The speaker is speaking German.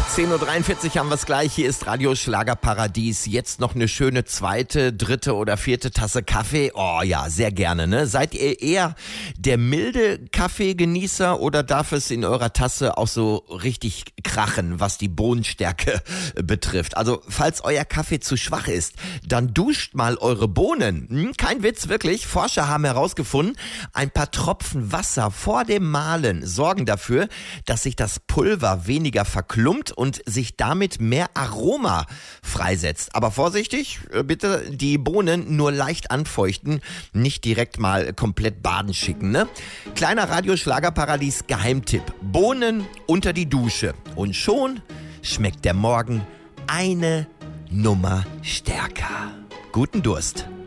10.43 Uhr haben wir es gleich. Hier ist Radio Schlagerparadies. Jetzt noch eine schöne zweite, dritte oder vierte Tasse Kaffee. Oh ja, sehr gerne, ne? Seid ihr eher der milde Kaffeegenießer oder darf es in eurer Tasse auch so richtig krachen, was die Bohnenstärke betrifft? Also, falls euer Kaffee zu schwach ist, dann duscht mal eure Bohnen. Kein Witz, wirklich. Forscher haben herausgefunden, ein paar Tropfen Wasser vor dem Mahlen sorgen dafür, dass sich das Pulver weniger verklumpt und sich damit mehr Aroma freisetzt. Aber vorsichtig, bitte die Bohnen nur leicht anfeuchten, nicht direkt mal komplett baden schicken, ne? Kleiner Radio-Schlagerparadies Geheimtipp. Bohnen unter die Dusche und schon schmeckt der Morgen eine Nummer stärker. Guten Durst.